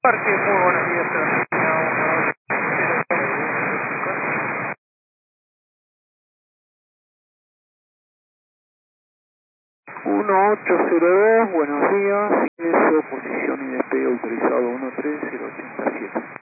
Parque, muy buenos días, Argentina 1802, buenos días, ingreso, posición y despegue autorizado 13087.